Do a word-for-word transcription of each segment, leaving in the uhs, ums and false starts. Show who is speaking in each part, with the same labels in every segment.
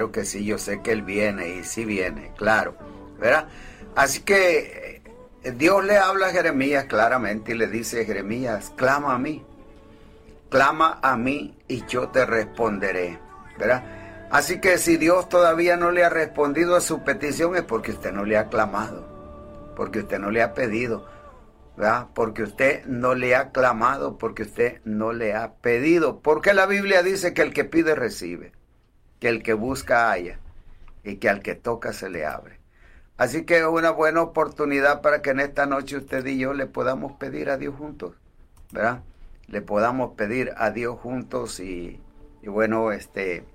Speaker 1: claro que sí, yo sé que Él viene y sí viene, claro, ¿verdad? Así que Dios le habla a Jeremías claramente y le dice: Jeremías, clama a mí, clama a mí y yo te responderé, ¿verdad? Así que si Dios todavía no le ha respondido a su petición es porque usted no le ha clamado, porque usted no le ha pedido, ¿verdad? Porque usted no le ha clamado, porque usted no le ha pedido. Porque la Biblia dice que el que pide recibe, que el que busca halla y que al que toca se le abre. Así que es una buena oportunidad para que en esta noche usted y yo le podamos pedir a Dios juntos, ¿verdad? Le podamos pedir a Dios juntos y, y bueno, este...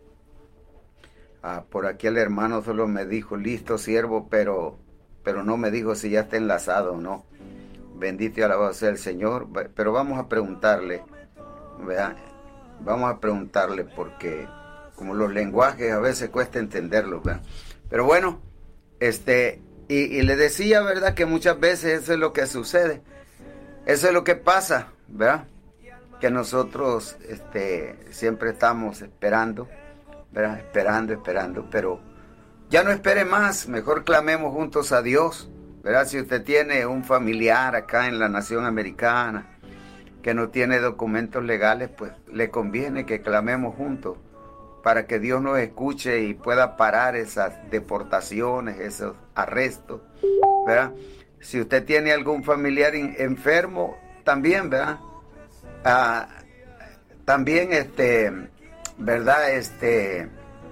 Speaker 1: Ah, por aquí el hermano solo me dijo: listo, siervo, pero, pero no me dijo si ya está enlazado o no. Bendito y alabado sea el Señor. Pero vamos a preguntarle, ¿verdad? Vamos a preguntarle porque como los lenguajes a veces cuesta entenderlos, ¿verdad? Pero bueno, este, y, y le decía, ¿verdad? Que muchas veces eso es lo que sucede. Eso es lo que pasa, ¿verdad? Que nosotros este, siempre estamos esperando, ¿verdad? Esperando, esperando, pero ya no espere más, mejor clamemos juntos a Dios, ¿verdad? Si usted tiene un familiar acá en la nación americana que no tiene documentos legales, pues le conviene que clamemos juntos para que Dios nos escuche y pueda parar esas deportaciones, esos arrestos, ¿verdad? Si usted tiene algún familiar enfermo, también, ¿verdad? Ah, también, este... ¿verdad? Este,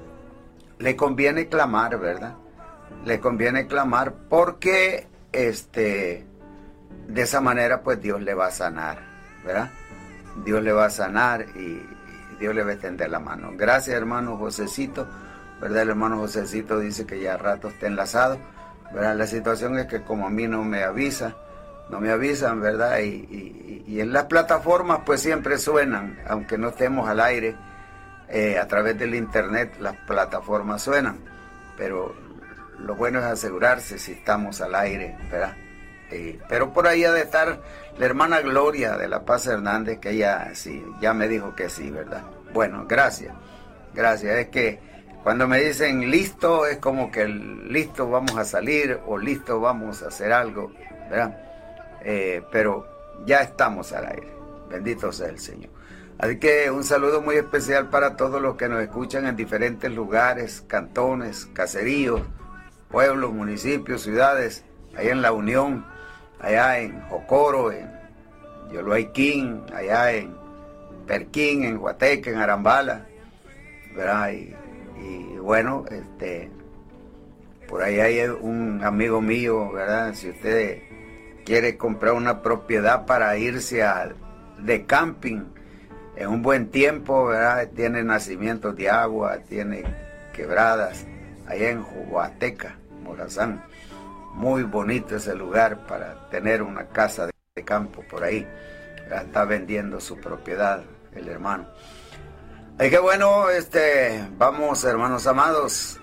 Speaker 1: le conviene clamar, ¿verdad? Le conviene clamar porque, este, de esa manera, pues Dios le va a sanar, ¿verdad? Dios le va a sanar y Dios le va a extender la mano. Gracias, hermano Josecito, ¿verdad? El hermano Josecito dice que ya a rato está enlazado, ¿verdad? La situación es que como a mí no me avisa, no me avisan, ¿verdad? Y, y, y en las plataformas, pues siempre suenan, aunque no estemos al aire. Eh, a través del internet las plataformas suenan, pero lo bueno es asegurarse si estamos al aire, ¿verdad? Eh, pero por ahí ha de estar la hermana Gloria de La Paz Hernández, que ella sí, ya me dijo que sí, ¿verdad? Bueno, gracias, gracias. Es que cuando me dicen listo, es como que listo vamos a salir o listo vamos a hacer algo, ¿verdad? Eh, pero ya estamos al aire, bendito sea el Señor. Así que un saludo muy especial para todos los que nos escuchan en diferentes lugares, cantones, caseríos, pueblos, municipios, ciudades, allá en La Unión, allá en Jocoro, en Yoloaiquín, allá en Perquín, en Huateca, en Arambala, ¿verdad? Y, y bueno, este, por ahí hay un amigo mío, ¿verdad? Si usted quiere comprar una propiedad para irse a, de camping, en un buen tiempo, ¿verdad? Tiene nacimientos de agua, tiene quebradas, allá en Huateca, Morazán. Muy bonito ese lugar para tener una casa de, de campo por ahí. ¿Verdad? Está vendiendo su propiedad el hermano. Así que bueno, este, vamos, hermanos amados,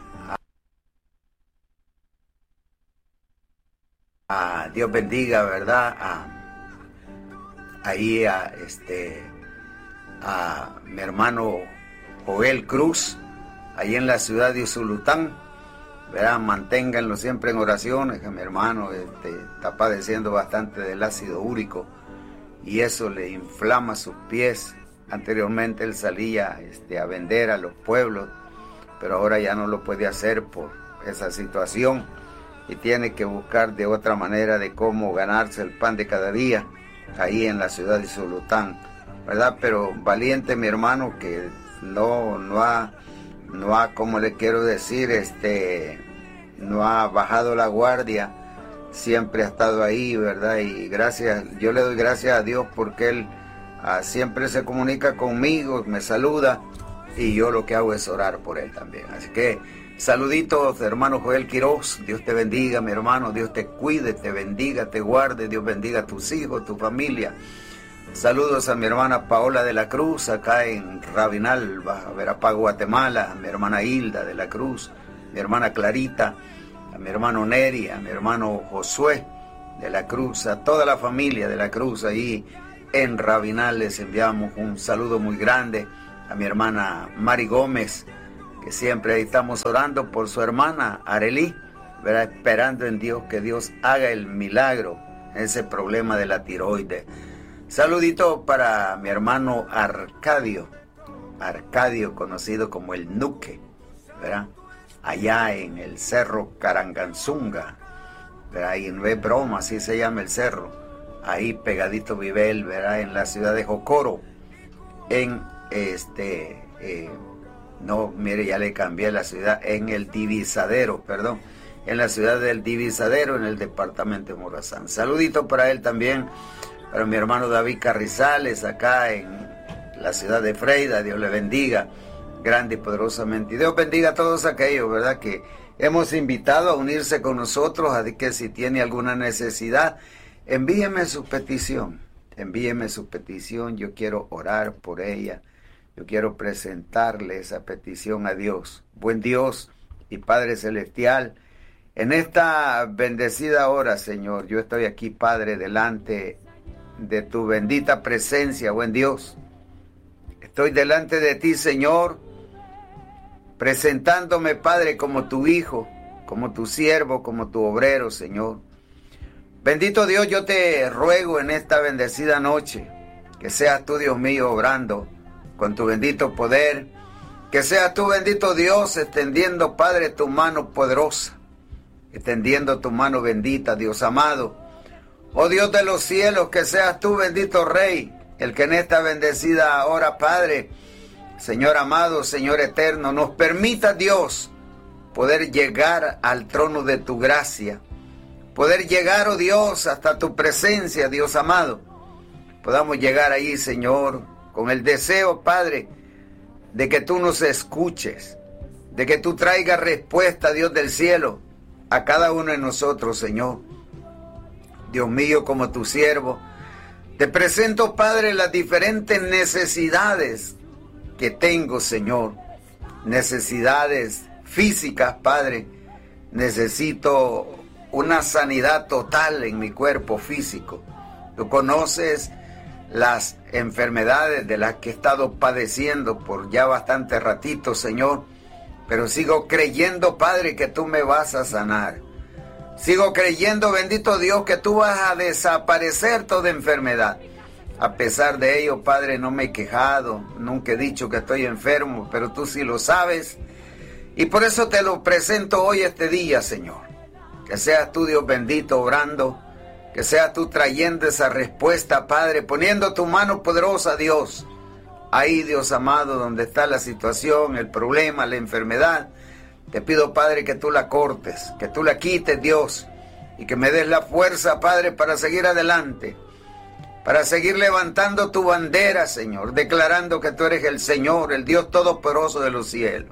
Speaker 1: a, a Dios bendiga, ¿verdad? A, ahí a este... a mi hermano Joel Cruz, ahí en la ciudad de Usulután, ¿verdad? Manténganlo siempre en oraciones, que mi hermano este, está padeciendo bastante del ácido úrico y eso le inflama sus pies. Anteriormente él salía este, a vender a los pueblos, pero ahora ya no lo puede hacer por esa situación y tiene que buscar de otra manera de cómo ganarse el pan de cada día ahí en la ciudad de Usulután, ¿verdad? Pero valiente mi hermano que no, no ha, no ha, como le quiero decir, este, no ha bajado la guardia, siempre ha estado ahí, ¿verdad? Y gracias, yo le doy gracias a Dios porque él ah, siempre se comunica conmigo, me saluda y yo lo que hago es orar por él también. Así que saluditos, hermano Joel Quiroz, Dios te bendiga, mi hermano, Dios te cuide, te bendiga, te guarde, Dios bendiga a tus hijos, tu familia. Saludos a mi hermana Paola de la Cruz, acá en Rabinal, Verapaz, Guatemala, a mi hermana Hilda de la Cruz, mi hermana Clarita, a mi hermano Neri, a mi hermano Josué de la Cruz, a toda la familia de la Cruz ahí en Rabinal les enviamos un saludo muy grande, a mi hermana Mari Gómez, que siempre estamos orando por su hermana Arely, ¿verdad? Esperando en Dios que Dios haga el milagro en ese problema de la tiroides. Saludito para mi hermano Arcadio, Arcadio conocido como el Nuque, ¿verdad? Allá en el cerro Caranganzunga, ¿verdad? Y no es broma, así se llama el cerro. Ahí pegadito vive él, ¿verdad? En la ciudad de Jocoro, en este, eh, no, mire, ya le cambié la ciudad, en el Divisadero, perdón, en la ciudad del Divisadero, en el departamento de Morazán. Saludito para él también, para mi hermano David Carrizales, acá en la ciudad de Freida. Dios le bendiga grande y poderosamente. Y Dios bendiga a todos aquellos, ¿verdad?, que hemos invitado a unirse con nosotros, así que si tiene alguna necesidad, envíeme su petición, envíeme su petición, yo quiero orar por ella, yo quiero presentarle esa petición a Dios. Buen Dios y Padre Celestial, en esta bendecida hora, Señor, yo estoy aquí, Padre, delante de tu bendita presencia, buen Dios. Estoy delante de ti, Señor, presentándome, Padre, como tu hijo, como tu siervo, como tu obrero, Señor. Bendito Dios, yo te ruego en esta bendecida noche que seas tú, Dios mío, obrando con tu bendito poder, que seas tú, bendito Dios, extendiendo, Padre, tu mano poderosa, extendiendo tu mano bendita, Dios amado. Oh Dios de los cielos, que seas tú, bendito Rey, el que en esta bendecida hora, Padre, Señor amado, Señor eterno, nos permita, Dios, poder llegar al trono de tu gracia, poder llegar, oh Dios, hasta tu presencia, Dios amado. Podamos llegar ahí, Señor, con el deseo, Padre, de que tú nos escuches, de que tú traigas respuesta, Dios del cielo, a cada uno de nosotros, Señor. Dios mío, como tu siervo, te presento, Padre, las diferentes necesidades que tengo, Señor. Necesidades físicas, Padre. Necesito una sanidad total en mi cuerpo físico. Tú conoces las enfermedades de las que he estado padeciendo por ya bastante ratito, Señor. Pero sigo creyendo, Padre, que tú me vas a sanar. Sigo creyendo, bendito Dios, que tú vas a desaparecer toda enfermedad. A pesar de ello, Padre, no me he quejado, nunca he dicho que estoy enfermo, pero tú sí lo sabes. Y por eso te lo presento hoy, este día, Señor. Que seas tú, Dios bendito, orando, que seas tú trayendo esa respuesta, Padre, poniendo tu mano poderosa, Dios. Ahí, Dios amado, donde está la situación, el problema, la enfermedad. Te pido, Padre, que tú la cortes, que tú la quites, Dios, y que me des la fuerza, Padre, para seguir adelante, para seguir levantando tu bandera, Señor, declarando que tú eres el Señor, el Dios todopoderoso de los cielos.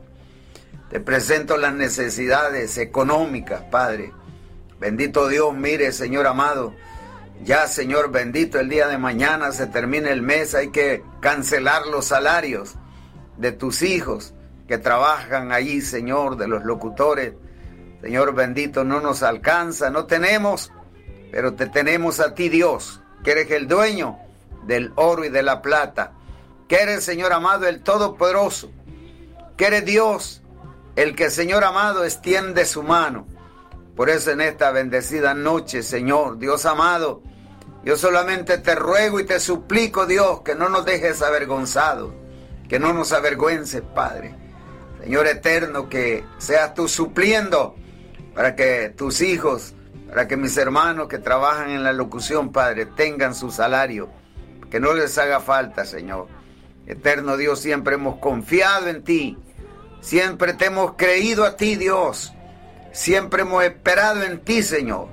Speaker 1: Te presento las necesidades económicas, Padre. Bendito Dios, mire, Señor amado, ya, Señor bendito, el día de mañana se termina el mes, hay que cancelar los salarios de tus hijos que trabajan allí, Señor, de los locutores. Señor bendito, no nos alcanza, no tenemos, pero te tenemos a ti, Dios, que eres el dueño del oro y de la plata, que eres, Señor amado, el Todopoderoso, que eres Dios, el que, Señor amado, extiende su mano. Por eso en esta bendecida noche, Señor, Dios amado, yo solamente te ruego y te suplico, Dios, que no nos dejes avergonzados, que no nos avergüences, Padre. Señor eterno, que seas tú supliendo para que tus hijos, para que mis hermanos que trabajan en la locución, Padre, tengan su salario, que no les haga falta, Señor. Eterno Dios, siempre hemos confiado en ti, siempre te hemos creído a ti, Dios, siempre hemos esperado en ti, Señor,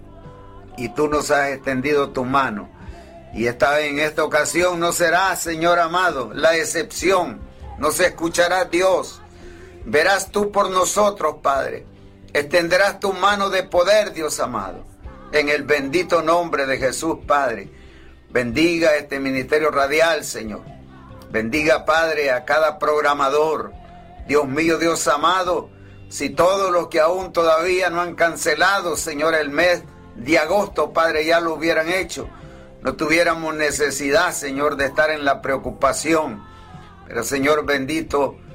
Speaker 1: y tú nos has extendido tu mano, y esta, en esta ocasión no será, Señor amado, la excepción. Nos escuchará, Dios. Verás tú por nosotros, Padre. Extenderás tu mano de poder, Dios amado. En el bendito nombre de Jesús, Padre. Bendiga este ministerio radial, Señor. Bendiga, Padre, a cada programador. Dios mío, Dios amado, si todos los que aún todavía no han cancelado, Señor, el mes de agosto, Padre, ya lo hubieran hecho, no tuviéramos necesidad, Señor, de estar en la preocupación. Pero, Señor bendito,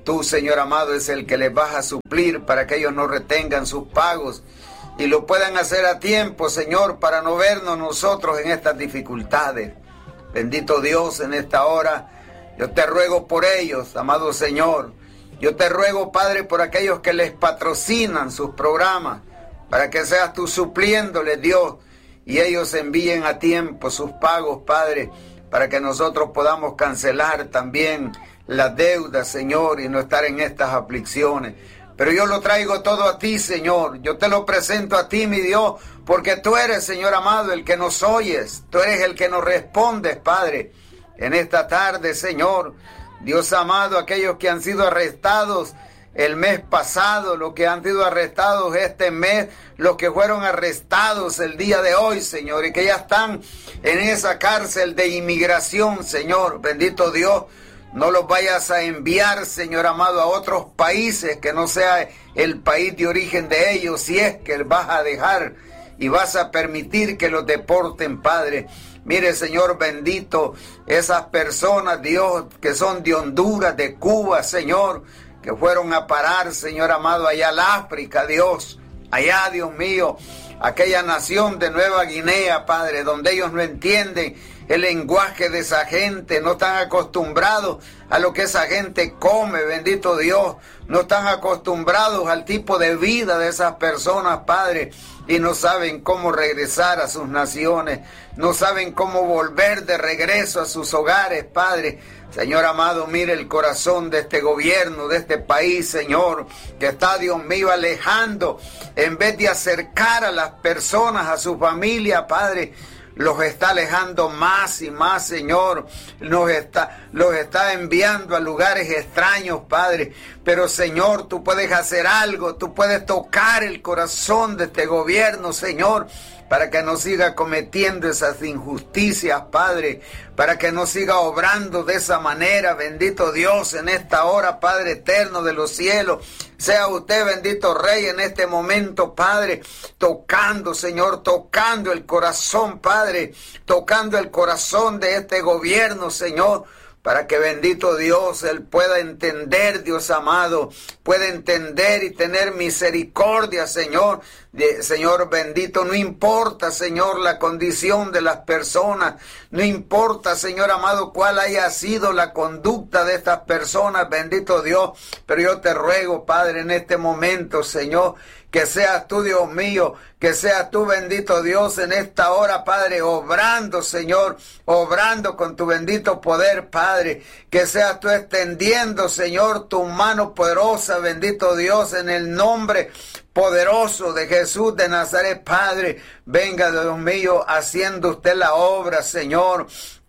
Speaker 1: Tú, Señor amado, es el que les vas a suplir para que ellos no retengan sus pagos y lo puedan hacer a tiempo, Señor, para no vernos nosotros en estas dificultades. Bendito Dios, en esta hora, yo te ruego por ellos, amado Señor. Yo te ruego, Padre, por aquellos que les patrocinan sus programas, para que seas tú supliéndoles, Dios, y ellos envíen a tiempo sus pagos, Padre, para que nosotros podamos cancelar también las deudas, Señor, y no estar en estas aflicciones. Pero yo lo traigo todo a ti, Señor. Yo te lo presento a ti, mi Dios, porque tú eres, Señor amado, el que nos oyes. Tú eres el que nos respondes, Padre. En esta tarde, Señor, Dios amado, aquellos que han sido arrestados el mes pasado, los que han sido arrestados este mes, los que fueron arrestados el día de hoy, Señor, y que ya están en esa cárcel de inmigración, Señor. Bendito Dios, no los vayas a enviar, Señor amado, a otros países que no sea el país de origen de ellos, si es que vas a dejar y vas a permitir que los deporten, Padre. Mire, Señor bendito, esas personas, Dios, que son de Honduras, de Cuba, Señor, que fueron a parar, Señor amado, allá al África, Dios, allá, Dios mío, aquella nación de Nueva Guinea, Padre, donde ellos no entienden el lenguaje de esa gente, no están acostumbrados a lo que esa gente come, bendito Dios, no están acostumbrados al tipo de vida de esas personas, Padre, y no saben cómo regresar a sus naciones, no saben cómo volver de regreso a sus hogares, Padre. Señor amado, mire el corazón de este gobierno, de este país, Señor, que está, Dios mío, alejando, en vez de acercar a las personas, a su familia, Padre, los está alejando más y más, Señor, los está, los está enviando a lugares extraños, Padre, pero Señor, tú puedes hacer algo, tú puedes tocar el corazón de este gobierno, Señor, para que no siga cometiendo esas injusticias, Padre, para que no siga obrando de esa manera, bendito Dios, en esta hora, Padre eterno de los cielos. Sea usted, bendito Rey, en este momento, Padre, tocando, Señor, tocando el corazón, Padre, tocando el corazón de este gobierno, Señor, para que, bendito Dios, Él pueda entender, Dios amado, pueda entender y tener misericordia, Señor. De, Señor bendito, no importa, Señor, la condición de las personas, no importa, Señor amado, cuál haya sido la conducta de estas personas, bendito Dios, pero yo te ruego, Padre, en este momento, Señor, que seas tú, Dios mío, que seas tú, bendito Dios, en esta hora, Padre, obrando, Señor, obrando con tu bendito poder, Padre, que seas tú extendiendo, Señor, tu mano poderosa, bendito Dios, en el nombre poderoso de Jesús de Nazaret, Padre. Venga, Dios mío, haciendo usted la obra, Señor.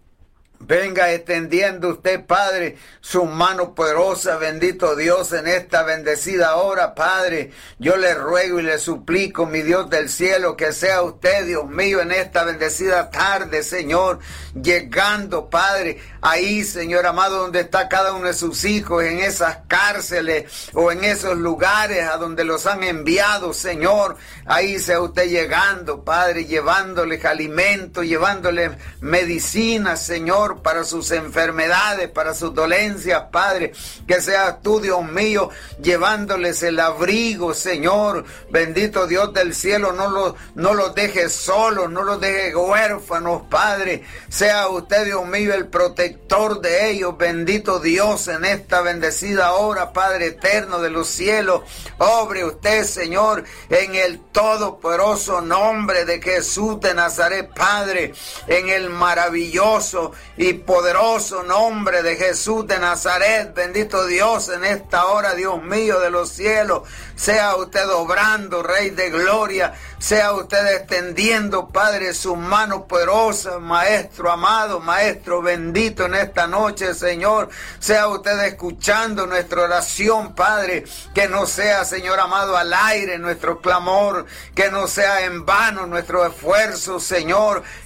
Speaker 1: Venga extendiendo usted, Padre, su mano poderosa, bendito Dios, en esta bendecida hora, Padre. Yo le ruego y le suplico, mi Dios del cielo, que sea usted, Dios mío, en esta bendecida tarde, Señor, llegando, Padre, ahí, Señor amado, donde está cada uno de sus hijos, en esas cárceles o en esos lugares a donde los han enviado, Señor. Ahí sea usted llegando, Padre, llevándoles alimento, llevándoles medicina, Señor, para sus enfermedades, para sus dolencias, Padre, que seas tú, Dios mío, llevándoles el abrigo, Señor, bendito Dios del cielo, no los, no los dejes solos, no los dejes huérfanos, Padre, sea usted, Dios mío, el protector de ellos, bendito Dios, en esta bendecida hora, Padre eterno de los cielos, obre usted, Señor, en el todopoderoso nombre de Jesús de Nazaret, Padre, en el maravilloso y poderoso nombre de Jesús de Nazaret, bendito Dios, en esta hora, Dios mío de los cielos, sea usted obrando, Rey de gloria, sea usted extendiendo, Padre, su mano poderosa, Maestro amado, Maestro bendito en esta noche, Señor, sea usted escuchando nuestra oración, Padre, que no sea, Señor amado, al aire nuestro clamor, que no sea en vano nuestro esfuerzo, Señor,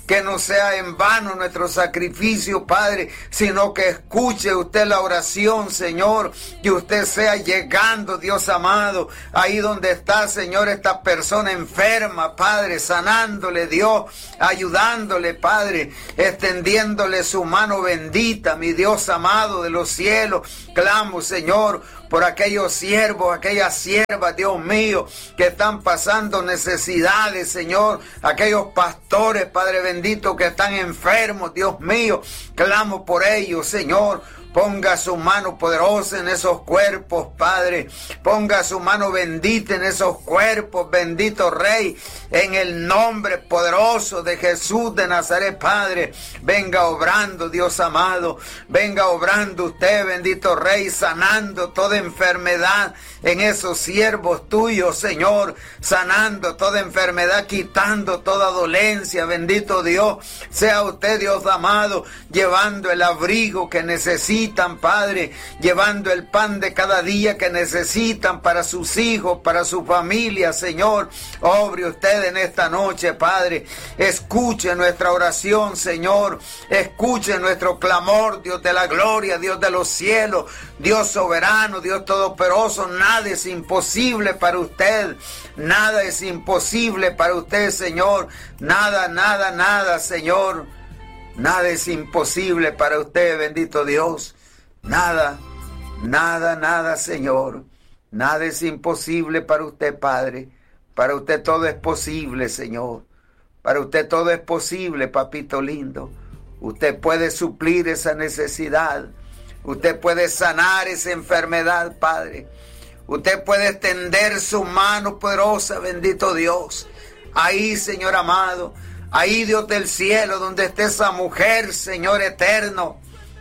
Speaker 1: que no sea en vano nuestro sacrificio, Padre, sino que escuche usted la oración, Señor, que usted sea llegando, Dios amado, ahí donde está, Señor, esta persona enferma, Padre, sanándole, Dios, ayudándole, Padre, extendiéndole su mano bendita, mi Dios amado de los cielos. Clamo, Señor, por aquellos siervos, aquellas siervas, Dios mío, que están pasando necesidades, Señor, aquellos pastores, Padre bendito, que están enfermos, Dios mío, clamo por ellos, Señor. Ponga su mano poderosa en esos cuerpos, Padre. Ponga su mano bendita en esos cuerpos, bendito Rey. En el nombre poderoso de Jesús de Nazaret, Padre. Venga obrando, Dios amado. Venga obrando usted, bendito Rey, sanando toda enfermedad en esos siervos tuyos, Señor. Sanando toda enfermedad, quitando toda dolencia, bendito Dios. Sea usted, Dios amado, llevando el abrigo que necesita, Padre, llevando el pan de cada día que necesitan para sus hijos, para su familia, Señor. Obre usted en esta noche, Padre. Escuche nuestra oración, Señor. Escuche nuestro clamor, Dios de la gloria, Dios de los cielos, Dios soberano, Dios todopoderoso. Nada es imposible para usted. Nada es imposible para usted, Señor. Nada, nada, nada, Señor. Nada es imposible para usted, bendito Dios. Nada, nada, nada, Señor. Nada es imposible para usted, Padre. Para usted todo es posible, Señor. Para usted todo es posible, papito lindo. Usted puede suplir esa necesidad. Usted puede sanar esa enfermedad, Padre. Usted puede extender su mano poderosa, bendito Dios. Ahí, Señor amado. Ahí, Dios del cielo, donde esté esa mujer, Señor eterno,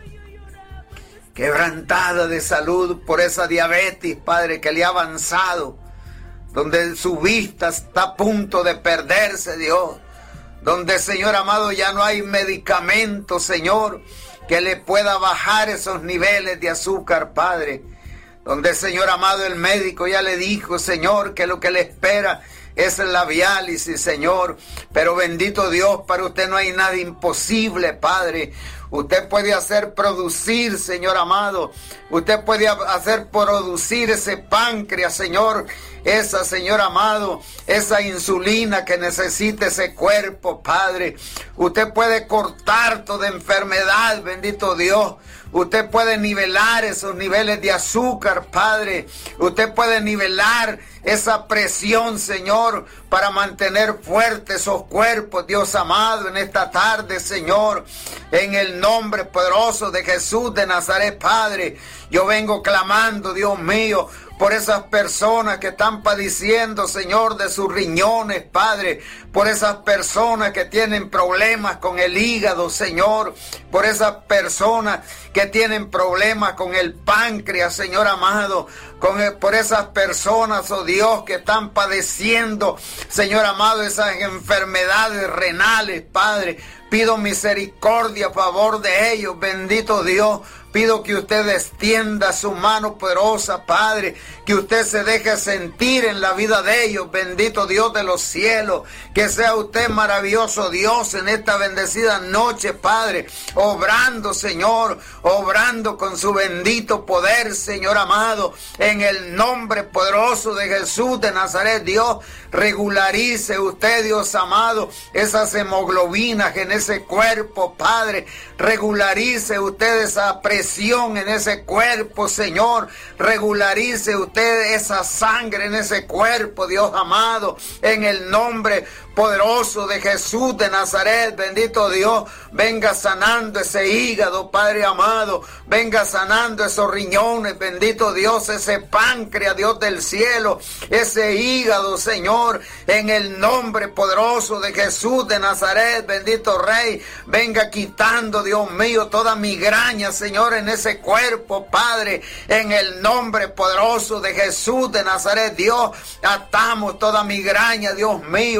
Speaker 1: quebrantada de salud por esa diabetes, Padre, que le ha avanzado, donde su vista está a punto de perderse, Dios, donde, Señor amado, ya no hay medicamento, Señor, que le pueda bajar esos niveles de azúcar, Padre, donde, Señor amado, el médico ya le dijo, Señor, que lo que le espera es la diálisis, Señor, pero bendito Dios, para usted no hay nada imposible, Padre. Usted puede hacer producir, Señor amado, usted puede hacer producir ese páncreas, Señor, esa, Señor amado, esa insulina que necesita ese cuerpo, Padre. Usted puede cortar toda enfermedad, bendito Dios. Usted puede nivelar esos niveles de azúcar, Padre. Usted puede nivelar esa presión, Señor, para mantener fuertes esos cuerpos, Dios amado, en esta tarde, Señor. En el nombre poderoso de Jesús de Nazaret, Padre. Yo vengo clamando, Dios mío, por esas personas que están padeciendo, Señor, de sus riñones, Padre, por esas personas que tienen problemas con el hígado, Señor, por esas personas que tienen problemas con el páncreas, Señor amado, con el, por esas personas, oh Dios, que están padeciendo, Señor amado, esas enfermedades renales, Padre. Pido misericordia a favor de ellos, bendito Dios. Pido que usted extienda su mano poderosa, Padre, que usted se deje sentir en la vida de ellos, bendito Dios de los cielos, que sea usted maravilloso Dios en esta bendecida noche, Padre, obrando, Señor, obrando con su bendito poder, Señor amado, en el nombre poderoso de Jesús de Nazaret, Dios, regularice usted, Dios amado, esas hemoglobinas en ese cuerpo, Padre, regularice usted esa presión en ese cuerpo, Señor, regularice usted esa sangre en ese cuerpo, Dios amado, en el nombre poderoso de Jesús de Nazaret, bendito Dios, venga sanando ese hígado, Padre amado, venga sanando esos riñones, bendito Dios, ese páncreas, Dios del cielo, ese hígado, Señor, en el nombre poderoso de Jesús de Nazaret, bendito Rey, venga quitando, Dios mío, toda migraña, Señor, en ese cuerpo, Padre, en el nombre poderoso de Jesús de Nazaret, Dios, atamos toda migraña, Dios mío, en esta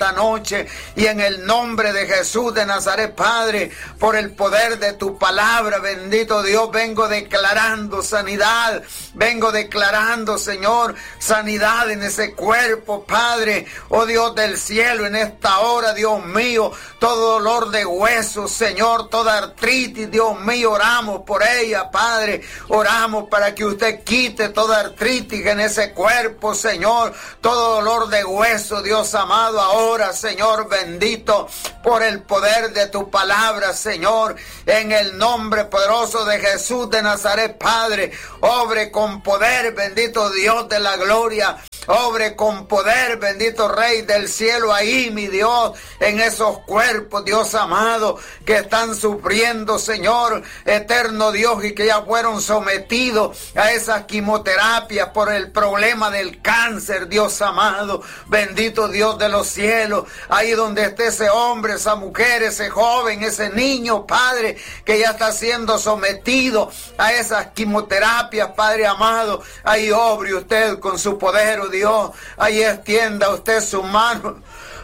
Speaker 1: esta noche. Y en el nombre de Jesús de Nazaret, Padre, por el poder de tu palabra, bendito Dios, vengo declarando sanidad. Vengo declarando, Señor, sanidad en ese cuerpo, Padre. Oh Dios del cielo, en esta hora, Dios mío, todo dolor de huesos, Señor, toda artritis, Dios mío, oramos por ella, Padre. Oramos para que usted quite toda artritis en ese cuerpo, Señor. Todo dolor de hueso, Dios amado, ahora, Señor, bendito por el poder de tu palabra, Señor. En el nombre poderoso de Jesús de Nazaret, Padre, obre con poder, bendito Dios de la gloria. Obre con poder, bendito Rey del cielo, ahí, mi Dios, en esos cuerpos, Dios amado, que están sufriendo, Señor, eterno Dios, y que ya fueron sometidos a esas quimioterapias por el problema del cáncer, Dios amado, bendito Dios de los cielos, ahí donde esté ese hombre, esa mujer, ese joven, ese niño, Padre, que ya está siendo sometido a esas quimioterapias, Padre amado, ahí obre usted con su poder, oh Dios, ahí extienda usted su mano,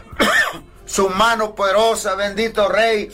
Speaker 1: su mano poderosa, bendito Rey.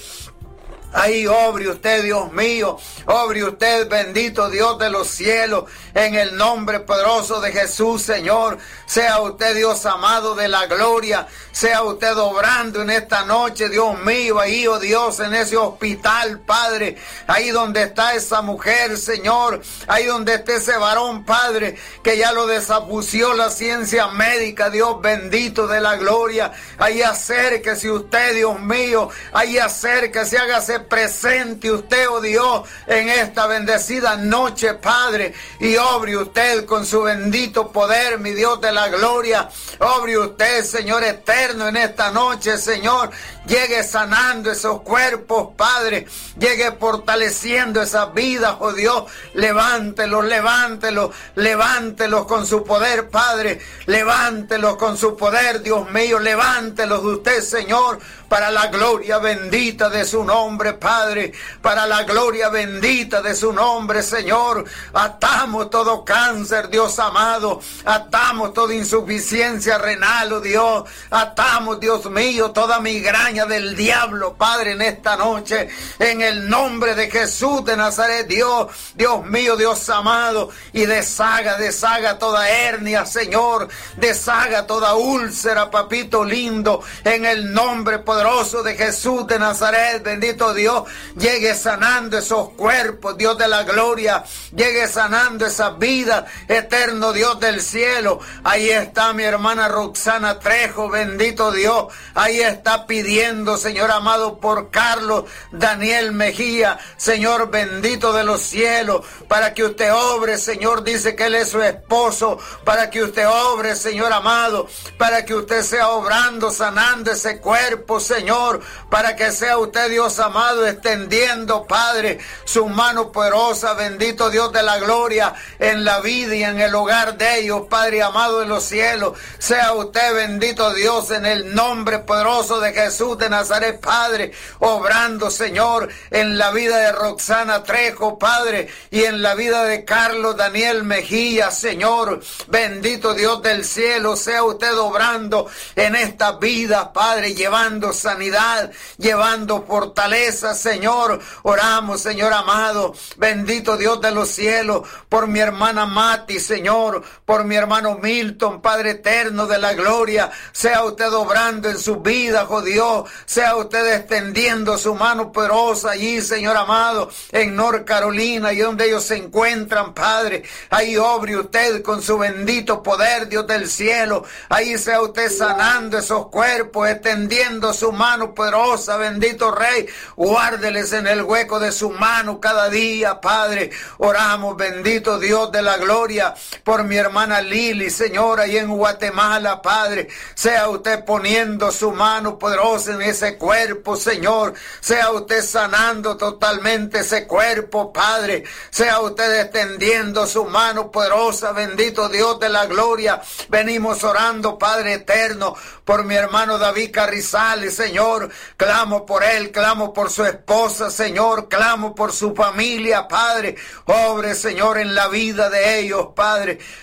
Speaker 1: Ahí obre usted, Dios mío, obre usted, bendito Dios de los cielos, en el nombre poderoso de Jesús, Señor. Sea usted, Dios amado de la gloria, sea usted obrando en esta noche, Dios mío, ahí, oh Dios, en ese hospital, Padre, ahí donde está esa mujer, Señor, ahí donde está ese varón, Padre, que ya lo desafució la ciencia médica, Dios bendito de la gloria. Ahí acérquese usted, Dios mío, ahí acérquese, hágase presente usted, oh Dios, en esta bendecida noche, Padre, y obre usted con su bendito poder, mi Dios de la gloria. Obre usted, Señor eterno, en esta noche, Señor. Llegue sanando esos cuerpos, Padre. Llegue fortaleciendo esas vidas, oh Dios. Levántelos, levántelos, levántelos con su poder, Padre. Levántelos con su poder, Dios mío. Levántelos de usted, Señor, para la gloria bendita de su nombre, Padre, para la gloria bendita de su nombre, Señor. Atamos todo cáncer, Dios amado, atamos toda insuficiencia renal, oh Dios, atamos, Dios mío, toda migraña del diablo, Padre, en esta noche, en el nombre de Jesús de Nazaret, Dios, Dios mío, Dios amado, y deshaga, deshaga toda hernia, Señor, deshaga toda úlcera, papito lindo, en el nombre poderoso de Jesús de Nazaret, bendito Dios, llegue sanando esos cuerpos, Dios de la gloria, llegue sanando esas vidas, eterno Dios del cielo. Ahí está mi hermana Roxana Trejo, bendito Dios, ahí está pidiendo, Señor amado, por Carlos Daniel Mejía, Señor bendito de los cielos, para que usted obre, Señor, dice que él es su esposo, para que usted obre, Señor amado, para que usted sea obrando, sanando ese cuerpo, Señor, para que sea usted, Dios amado, extendiendo, Padre, su mano poderosa, bendito Dios de la gloria, en la vida y en el hogar de ellos, Padre amado de los cielos. Sea usted, bendito Dios, en el nombre poderoso de Jesús de Nazaret, Padre, obrando, Señor, en la vida de Roxana Trejo, Padre, y en la vida de Carlos Daniel Mejía, Señor, bendito Dios del cielo. Sea usted obrando en esta vida, Padre, llevando sanidad, llevando fortaleza, Señor. Oramos, Señor amado, bendito Dios de los cielos, por mi hermana Mati, Señor, por mi hermano Milton, Padre eterno de la gloria. Sea usted obrando en su vida, oh Dios, sea usted extendiendo su mano poderosa allí, Señor amado, en North Carolina, y donde ellos se encuentran, Padre. Ahí obre usted con su bendito poder, Dios del cielo. Ahí sea usted sanando esos cuerpos, extendiendo su mano poderosa, bendito Rey. Guárdeles en el hueco de su mano cada día, Padre. Oramos, bendito Dios de la gloria, por mi hermana Lili, Señor, ahí en Guatemala, Padre. Sea usted poniendo su mano poderosa en ese cuerpo, Señor. Sea usted sanando totalmente ese cuerpo, Padre. Sea usted extendiendo su mano poderosa, bendito Dios de la gloria. Venimos orando, Padre eterno, por mi hermano David Carrizales, Señor. Clamo por él, clamo por su esposa, Señor. Clamo por su familia, Padre. Obre, Señor, en la vida de ellos, Padre.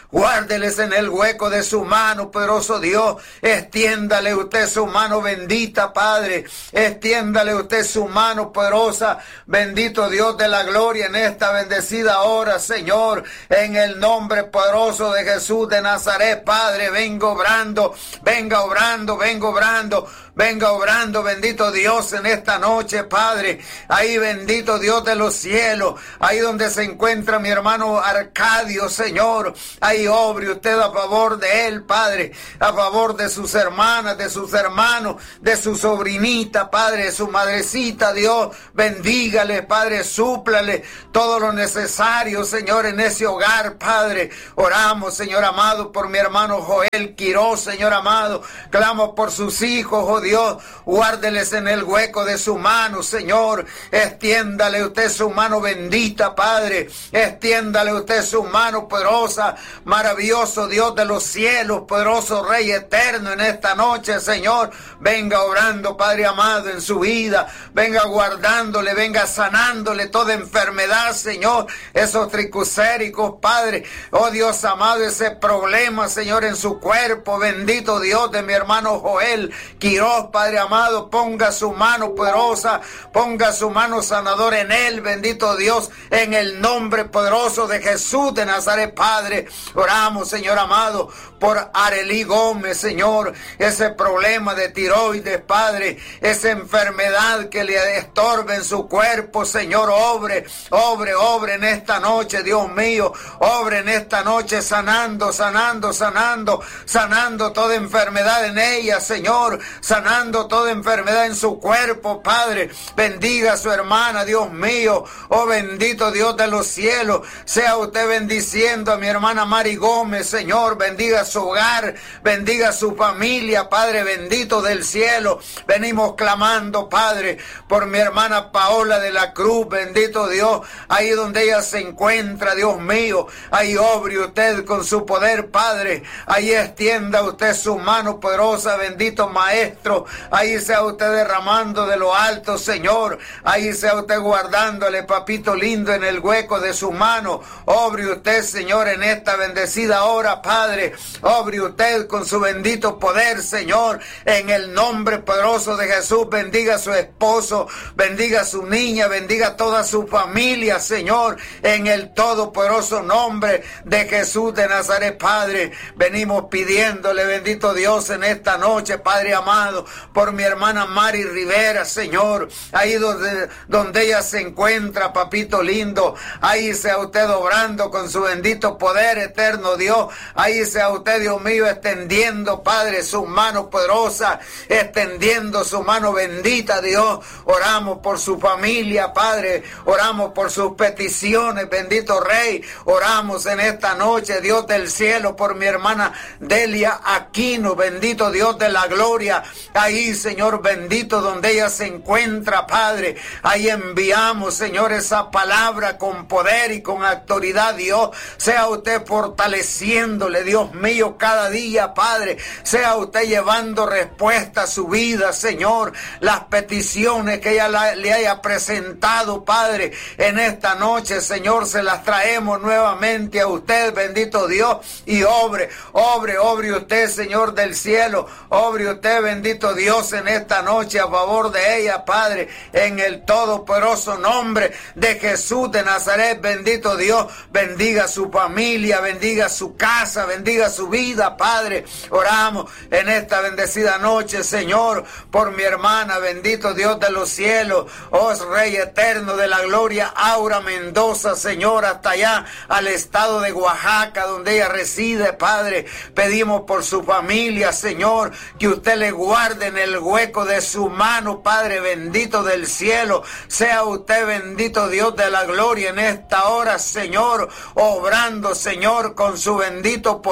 Speaker 1: Guárdeles en el hueco de su mano, poderoso Dios. Extiéndale usted su mano bendita, Padre. Extiéndale usted su mano poderosa, bendito Dios de la gloria, en esta bendecida hora, Señor. En el nombre poderoso de Jesús de Nazaret, Padre, vengo obrando, venga obrando, vengo obrando. Venga obrando, bendito Dios, en esta noche, Padre. Ahí, bendito Dios de los cielos. Ahí donde se encuentra mi hermano Arcadio, Señor. Ahí obre usted a favor de él, Padre. A favor de sus hermanas, de sus hermanos, de su sobrinita, Padre, de su madrecita, Dios. Bendígale, Padre, súplale todo lo necesario, Señor, en ese hogar, Padre. Oramos, Señor amado, por mi hermano Joel Quiroz, Señor amado. Clamo por sus hijos, oh Dios. Dios, guárdeles en el hueco de su mano, Señor. Extiéndale usted su mano bendita, Padre. Extiéndale usted su mano poderosa, maravilloso Dios de los cielos, poderoso Rey eterno, en esta noche, Señor. Venga obrando, Padre amado, en su vida. Venga guardándole, venga sanándole toda enfermedad, Señor. Esos tricocéricos, Padre. Oh Dios amado, ese problema, Señor, en su cuerpo. Bendito Dios de mi hermano Joel Quiroz, Padre amado, ponga su mano poderosa, ponga su mano sanadora en él, bendito Dios, en el nombre poderoso de Jesús de Nazaret, Padre. Oramos, Señor amado, por Arely Gómez, Señor, ese problema de tiroides, Padre, esa enfermedad que le estorbe en su cuerpo, Señor, obre, obre, obre en esta noche, Dios mío, obre en esta noche, sanando, sanando, sanando, sanando toda enfermedad en ella, Señor, sanando toda enfermedad en su cuerpo, Padre. Bendiga a su hermana, Dios mío, oh bendito Dios de los cielos, sea usted bendiciendo a mi hermana Mari Gómez, Señor, bendiga su hogar, bendiga su familia, Padre bendito del cielo. Venimos clamando, Padre, por mi hermana Paola de la Cruz, bendito Dios, ahí donde ella se encuentra, Dios mío, ahí obre usted con su poder, Padre, ahí extienda usted su mano poderosa, bendito Maestro, ahí sea usted derramando de lo alto, Señor, ahí sea usted guardándole, papito lindo, en el hueco de su mano. Obre usted, Señor, en esta bendecida hora, Padre. Obre usted con su bendito poder, Señor, en el nombre poderoso de Jesús. Bendiga a su esposo, bendiga a su niña, bendiga a toda su familia, Señor, en el todopoderoso nombre de Jesús de Nazaret, Padre. Venimos pidiéndole, bendito Dios, en esta noche, Padre amado, por mi hermana Mari Rivera, Señor, ahí donde, donde ella se encuentra, papito lindo, ahí sea usted obrando con su bendito poder, eterno Dios, ahí sea usted, Dios mío, extendiendo, Padre, su mano poderosa, extendiendo su mano bendita, Dios. Oramos por su familia, Padre, oramos por sus peticiones, bendito Rey, oramos en esta noche, Dios del cielo, por mi hermana Delia Aquino, bendito Dios de la gloria, ahí, Señor bendito, donde ella se encuentra, Padre, ahí enviamos, Señor, esa palabra con poder y con autoridad, Dios. Sea usted fortaleciéndole, Dios mío, cada día, Padre. Sea usted llevando respuesta a su vida, Señor. Las peticiones que ella la, le haya presentado, Padre, en esta noche, Señor, se las traemos nuevamente a usted, bendito Dios, y obre, obre, obre usted, Señor del cielo, obre usted, bendito Dios, en esta noche a favor de ella, Padre, en el todopoderoso nombre de Jesús de Nazaret, bendito Dios. Bendiga su familia, bendiga su casa, bendiga su vida, Padre. Oramos en esta bendecida noche, Señor, por mi hermana, bendito Dios de los cielos, oh Rey eterno de la gloria, Aura Mendoza, Señor, hasta allá al estado de Oaxaca, donde ella reside, Padre. Pedimos por su familia, Señor, que usted le guarde en el hueco de su mano, Padre bendito del cielo. Sea usted bendito Dios de la gloria en esta hora, Señor, obrando, Señor, con su bendito poder,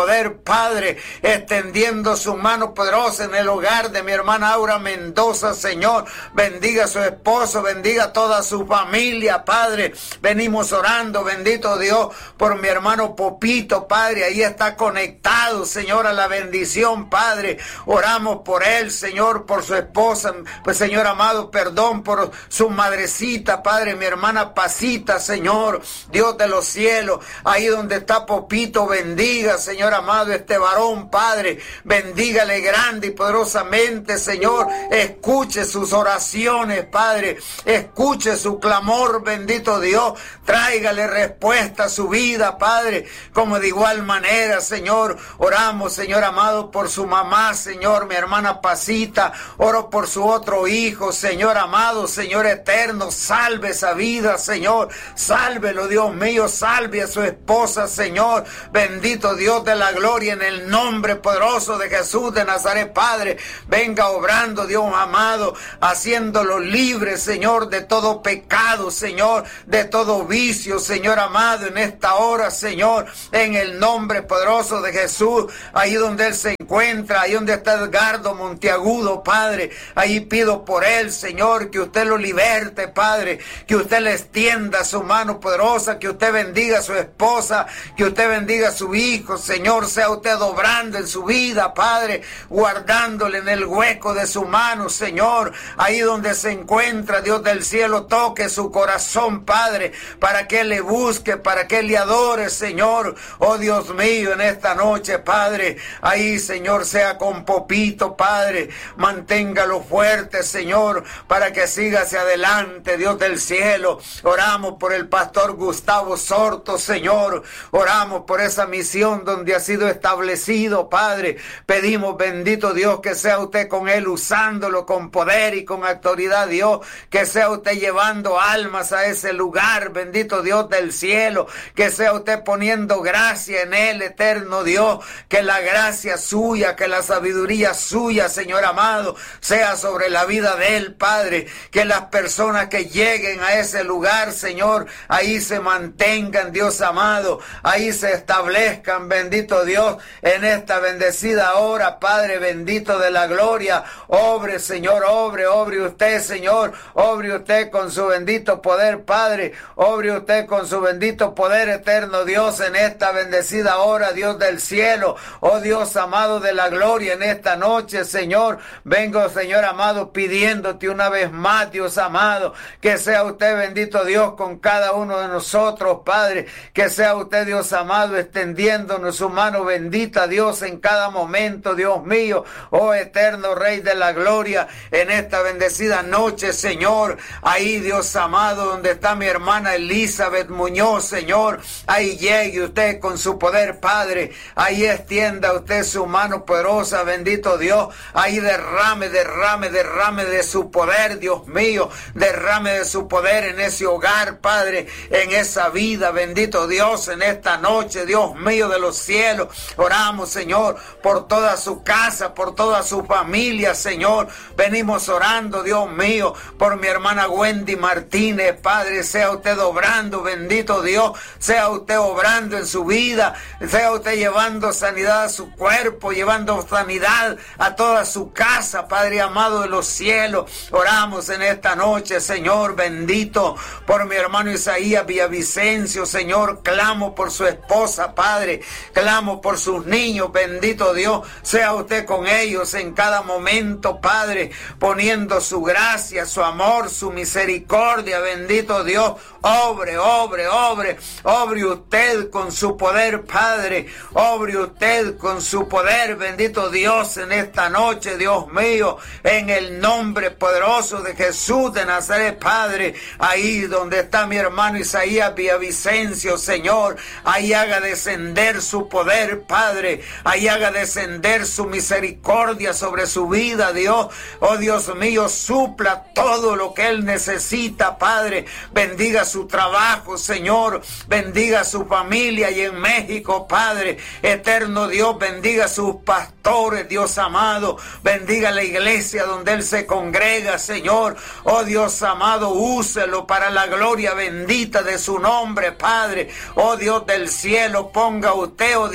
Speaker 1: Padre, extendiendo su mano poderosa en el hogar de mi hermana Aura Mendoza, Señor. Bendiga a su esposo, bendiga a toda su familia, Padre. Venimos orando, bendito Dios, por mi hermano Popito, Padre. Ahí está conectado, Señor, a la bendición, Padre. Oramos por él, Señor, por su esposa, pues, Señor amado, perdón por su madrecita, Padre, mi hermana Pasita, Señor, Dios de los cielos. Ahí donde está Popito, bendiga, Señor amado, este varón, Padre. Bendígale grande y poderosamente, Señor. Escuche sus oraciones, Padre. Escuche su clamor, bendito Dios. Tráigale respuesta a su vida, Padre. Como de igual manera, Señor, oramos, Señor amado, por su mamá, Señor, mi hermana Pasita. Oro por su otro hijo, Señor amado, Señor eterno. Salve esa vida, Señor. Sálvelo, Dios mío. Salve a su esposa, Señor. Bendito Dios de la gloria, en el nombre poderoso de Jesús de Nazaret, Padre. Venga obrando, Dios amado, haciéndolo libre, Señor, de todo pecado, Señor, de todo vicio, Señor amado, en esta hora, Señor, en el nombre poderoso de Jesús. Ahí donde él se encuentra, ahí donde está Edgardo Monteagudo, Padre, ahí pido por él, Señor, que usted lo liberte, Padre, que usted le extienda su mano poderosa, que usted bendiga a su esposa, que usted bendiga a su hijo, Señor. Sea usted obrando en su vida, Padre, guardándole en el hueco de su mano, Señor. Ahí donde se encuentra, Dios del cielo, toque su corazón, Padre, para que él le busque, para que él le adore, Señor. Oh Dios mío, en esta noche, Padre, ahí, Señor, sea con Popito, Padre. Manténgalo fuerte, Señor, para que siga hacia adelante, Dios del cielo. Oramos por el pastor Gustavo Sorto, Señor. Oramos por esa misión donde ha sido establecido, Padre. Pedimos, bendito Dios, que sea usted con él, usándolo con poder y con autoridad, Dios. Que sea usted llevando almas a ese lugar, bendito Dios del cielo. Que sea usted poniendo gracia en él, eterno Dios. Que la gracia suya, que la sabiduría suya, Señor amado, sea sobre la vida de él, Padre. Que las personas que lleguen a ese lugar, Señor, ahí se mantengan, Dios amado. Ahí se establezcan, bendito Dios, en esta bendecida hora, Padre bendito de la gloria. Obre, Señor, obre, obre usted, Señor. Obre usted con su bendito poder, Padre. Obre usted con su bendito poder, eterno Dios, en esta bendecida hora, Dios del cielo. Oh Dios amado de la gloria, en esta noche, Señor, vengo, Señor amado, pidiéndote una vez más, Dios amado, que sea usted, bendito Dios, con cada uno de nosotros, Padre. Que sea usted, Dios amado, extendiéndonos su mano bendita, Dios, en cada momento, Dios mío. Oh eterno Rey de la gloria, en esta bendecida noche, Señor. Ahí, Dios amado, donde está mi hermana Elizabeth Muñoz, Señor. Ahí llegue usted con su poder, Padre. Ahí extienda usted su mano poderosa, bendito Dios. Ahí derrame, derrame, derrame de su poder, Dios mío. Derrame de su poder en ese hogar, Padre, en esa vida, bendito Dios, en esta noche, Dios mío de los cielos. Oramos, Señor, por toda su casa, por toda su familia, Señor. Venimos orando, Dios mío, por mi hermana Wendy Martínez, Padre. Sea usted obrando, bendito Dios. Sea usted obrando en su vida. Sea usted llevando sanidad a su cuerpo, llevando sanidad a toda su casa, Padre amado de los cielos. Oramos en esta noche, Señor, bendito, por mi hermano Isaías Villavicencio, Señor. Clamo por su esposa, Padre. Clamo por sus niños, bendito Dios. Sea usted con ellos en cada momento, Padre, poniendo su gracia, su amor, su misericordia, bendito Dios. Obre, obre, obre, obre usted con su poder, Padre. Obre usted con su poder, bendito Dios, en esta noche, Dios mío, en el nombre poderoso de Jesús de Nazaret, Padre. Ahí donde está mi hermano Isaías Villavicencio, Señor, ahí haga descender su poder, Padre. Ahí haga descender su misericordia sobre su vida, Dios. Oh Dios mío, supla todo lo que él necesita, Padre. Bendiga su trabajo, Señor. Bendiga su familia y en México, Padre. Eterno Dios, bendiga sus pastores, Dios amado. Bendiga la iglesia donde él se congrega, Señor. Oh Dios amado, úselo para la gloria bendita de su nombre, Padre. Oh Dios del cielo, ponga usted, oh Dios,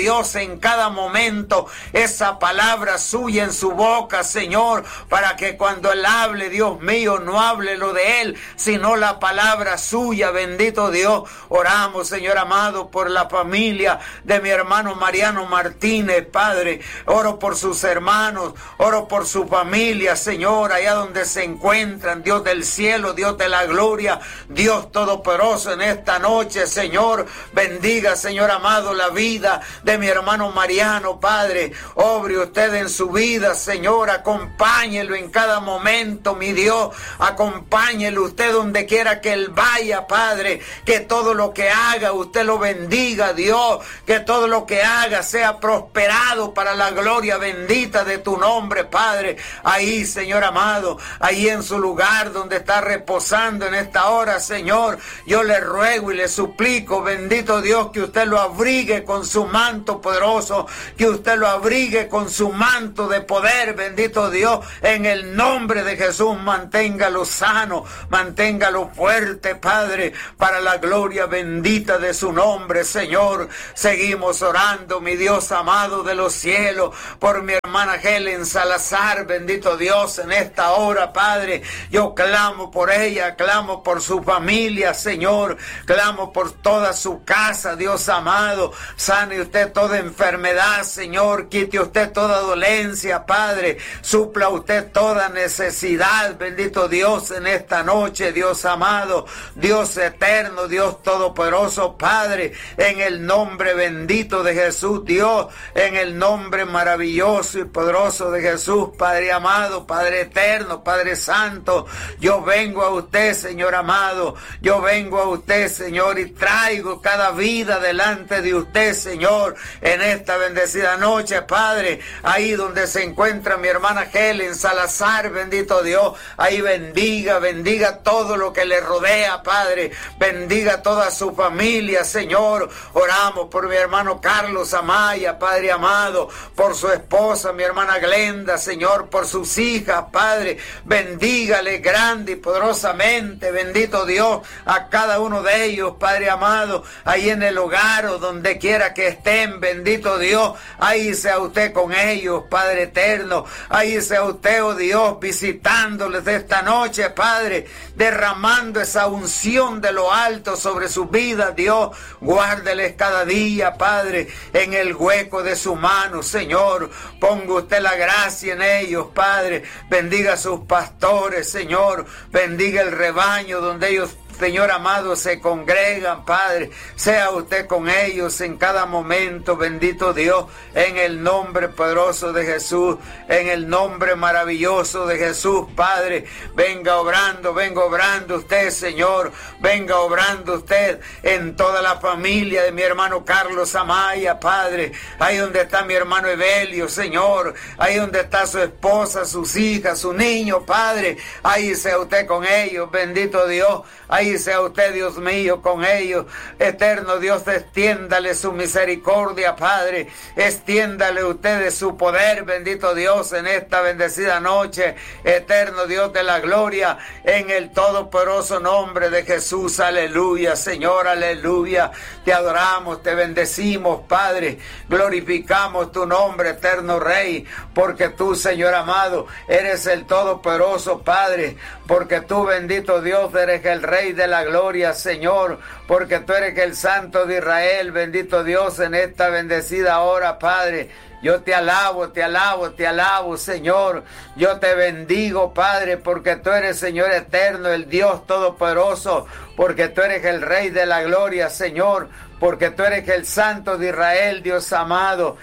Speaker 1: en cada momento esa palabra suya en su boca, Señor, para que cuando Él hable, Dios mío, no hable lo de Él, sino la palabra suya, bendito Dios. Oramos, Señor amado, por la familia de mi hermano Mariano Martínez, Padre. Oro por sus hermanos, oro por su familia, Señor, allá donde se encuentran, Dios del cielo, Dios de la gloria, Dios todopoderoso, en esta noche, Señor, bendiga, Señor amado, la vida de mi hermano Mariano, Padre. Obre usted en su vida, Señor, acompáñelo en cada momento, mi Dios, acompáñelo usted donde quiera que Él vaya, Padre, que todo lo que haga, usted lo bendiga, Dios, que todo lo que haga sea prosperado para la gloria bendita de tu nombre, Padre. Ahí, Señor amado, ahí en su lugar donde está reposando en esta hora, Señor, yo le ruego y le suplico, bendito Dios, que usted lo abrigue con su manto poderoso, que usted lo abrigue con su manto de poder, bendito Dios, en el nombre de Jesús. Manténgalo sano, manténgalo fuerte, Padre, para la gloria bendita de su nombre, Señor. Seguimos orando, mi Dios amado de los cielos, por mi hermana Helen Salazar, bendito Dios, en esta hora, Padre. Yo clamo por ella, clamo por su familia, Señor, clamo por toda su casa, Dios amado. Sane usted toda enfermedad, Señor, quite usted toda dolencia, Padre, supla usted toda necesidad, bendito Dios, en esta noche, Dios amado, Dios eterno, Dios todopoderoso, Padre, en el nombre bendito de Jesús, Dios, en el nombre maravilloso y poderoso de Jesús, Padre amado, Padre eterno, Padre santo, yo vengo a usted, Señor amado, yo vengo a usted, Señor, y traigo cada vida delante de usted, Señor, en esta bendecida noche, Padre, ahí donde se encuentra mi hermana Helen Salazar, bendito Dios, ahí bendiga, bendiga todo lo que le rodea, Padre, bendiga toda su familia, Señor. Oramos por mi hermano Carlos Amaya, Padre amado, por su esposa, mi hermana Glenda, Señor, por sus hijas, Padre, bendígale grande y poderosamente, bendito Dios, a cada uno de ellos, Padre amado, ahí en el hogar o donde quiera que estén, bendito Dios, ahí sea usted con ellos, Padre eterno, ahí sea usted, oh Dios, visitándoles esta noche, Padre, derramando esa unción de lo alto sobre sus vidas, Dios, guárdeles cada día, Padre, en el hueco de su mano, Señor, ponga usted la gracia en ellos, Padre, bendiga a sus pastores, Señor, bendiga el rebaño donde ellos, Señor amado, se congregan, Padre, sea usted con ellos en cada momento, bendito Dios, en el nombre poderoso de Jesús, en el nombre maravilloso de Jesús, Padre, venga obrando, venga obrando usted, Señor, venga obrando usted en toda la familia de mi hermano Carlos Amaya, Padre, ahí donde está mi hermano Evelio, Señor, ahí donde está su esposa, sus hijas, su niño, Padre, ahí sea usted con ellos, bendito Dios, ahí sea usted, Dios mío, con ellos, eterno Dios, extiéndale su misericordia, Padre, extiéndale usted de su poder, bendito Dios, en esta bendecida noche, eterno Dios de la gloria, en el todopoderoso nombre de Jesús, aleluya, Señor, aleluya, te adoramos, te bendecimos, Padre, glorificamos tu nombre, eterno Rey, porque tú, Señor amado, eres el todopoderoso, Padre, porque tú, bendito Dios, eres el Rey de la gloria, Señor, porque tú eres el Santo de Israel, bendito Dios, en esta bendecida hora, Padre. Yo te alabo, te alabo, te alabo, Señor. Yo te bendigo, Padre, porque tú eres, Señor eterno, el Dios todopoderoso, porque tú eres el Rey de la gloria, Señor, porque tú eres el Santo de Israel, Dios amado.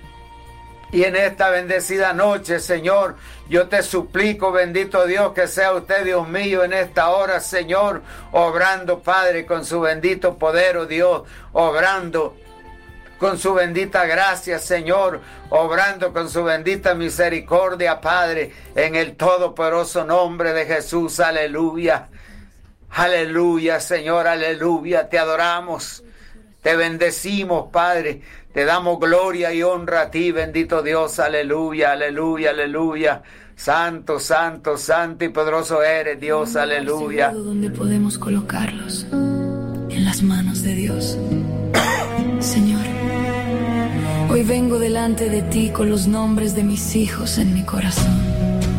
Speaker 1: Y en esta bendecida noche, Señor, yo te suplico, bendito Dios, que sea usted, Dios mío, en esta hora, Señor, obrando, Padre, con su bendito poder, oh Dios, obrando con su bendita gracia, Señor, obrando con su bendita misericordia, Padre, en el todopoderoso nombre de Jesús, aleluya, aleluya, Señor, aleluya, te adoramos, te bendecimos, Padre, te damos gloria y honra a ti, bendito Dios, aleluya, aleluya, aleluya, santo, santo, santo y poderoso eres, Dios, aleluya.
Speaker 2: ¿Dónde podemos colocarlos? En las manos de Dios. Señor, hoy Hoy vengo delante de ti con los nombres de mis hijos en mi corazón.